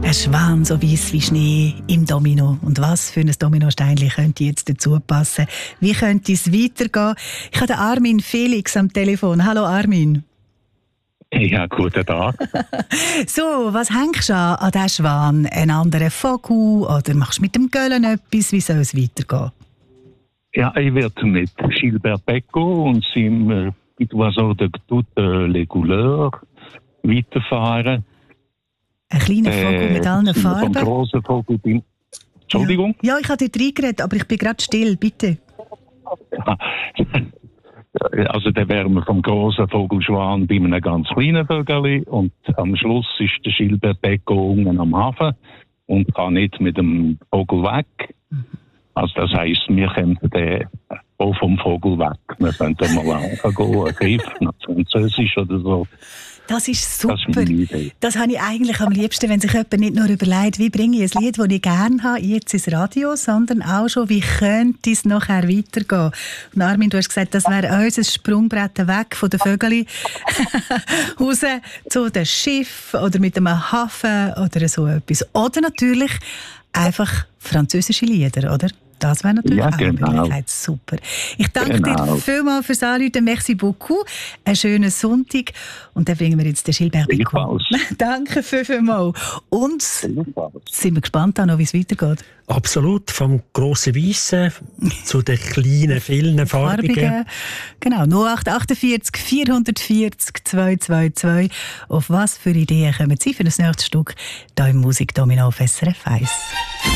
Ein Schwan so weiss wie Schnee im Domino. Und was für ein Dominosteinchen könnte jetzt dazu passen? Wie könnte es weitergehen? Ich habe den Armin Felix am Telefon. Hallo Armin. Ja, guten Tag. So, was hängst du an diesen Schwan? Einen anderen Vogel? Oder machst du mit dem Göllen etwas? Wie soll es weitergehen? Ja, ich werde mit Gilbert Becco und seinem Oiseau de toutes les couleurs weiterfahren. Ein kleiner Vogel mit allen Farben? Vom grossen Vogel bin... Entschuldigung? Ja, ich habe dort reingeredet, aber ich bin gerade still, bitte. Ja. Also dann wären wir vom grossen Vogelschwan bei einem ganz kleinen Vögel und am Schluss ist der Gilbert Becco unten am Hafen und kann nicht mit dem Vogel weg. Also das heisst, wir können den auch vom Vogel weg. Wir könnten mal gehen, ein Griff nach Französisch oder so. Das ist super. Das habe ich eigentlich am liebsten, wenn sich jemand nicht nur überlegt, wie bringe ich ein Lied, das ich gerne habe, jetzt ins Radio, sondern auch schon, wie könnte es nachher weitergehen. Und Armin, du hast gesagt, das wäre unser Sprungbrett weg von den Vögeln raus zu dem Schiff oder mit einem Hafen oder so etwas. Oder natürlich einfach französische Lieder, oder? Das wäre natürlich auch eine Möglichkeit. Super. Ich danke dir vielmals fürs Anrufen. Merci beaucoup. Einen schönen Sonntag. Und dann bringen wir jetzt den Gilbert Becco. Danke vielmals. Und sind wir gespannt, wie es weitergeht. Absolut. Vom grossen Weissen zu den kleinen, vielen farbigen. Genau. 0848 440 222. Auf was für Ideen kommen Sie für das nächste Stück hier im Musikdomino auf SRF 1?